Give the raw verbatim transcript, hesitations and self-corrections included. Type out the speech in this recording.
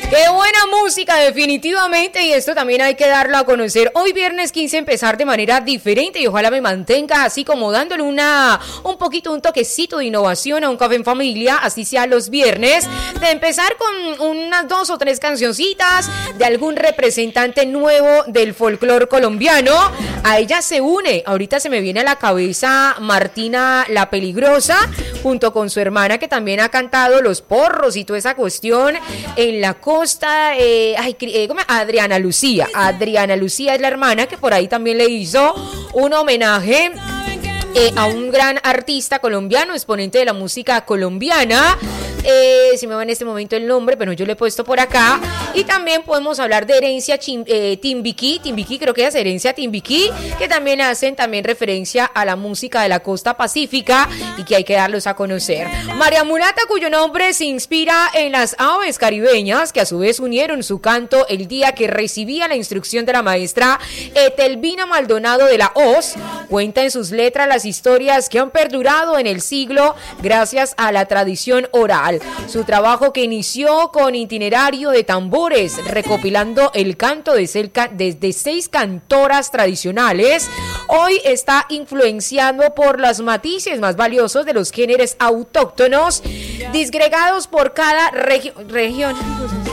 Qué buena música, definitivamente, y esto también hay que darlo a conocer. Hoy viernes quince empezar de manera diferente y ojalá me mantenga así como dándole una un poquito, un toquecito de innovación a un café en familia, así sea los viernes, de empezar con unas dos o tres cancioncitas de algún representante nuevo del folclore colombiano. A ella se une, ahorita se me viene a la cabeza Martina La Peligrosa, junto con su hermana que también ha cantado Los Porros y toda esa cuestión en la costa, eh, ay, eh, ¿cómo? Adriana Lucía, Adriana Lucía es la hermana que por ahí también le hizo un homenaje eh, a un gran artista colombiano, exponente de la música colombiana. Eh, si me va en este momento el nombre, pero yo le he puesto por acá. Y también podemos hablar de Herencia Chim, eh, Timbiquí, Timbiquí creo que es Herencia Timbiquí, que también hacen también referencia a la música de la costa pacífica y que hay que darlos a conocer. María Mulata, cuyo nombre se inspira en las aves caribeñas, que a su vez unieron su canto el día que recibía la instrucción de la maestra Etelvina Maldonado de la Hoz, cuenta en sus letras las historias que han perdurado en el siglo gracias a la tradición oral. Su trabajo, que inició con itinerario de tambores, recopilando el canto de cerca desde seis cantoras tradicionales, hoy está influenciado por los matices más valiosos de los géneros autóctonos, disgregados por cada regi- región.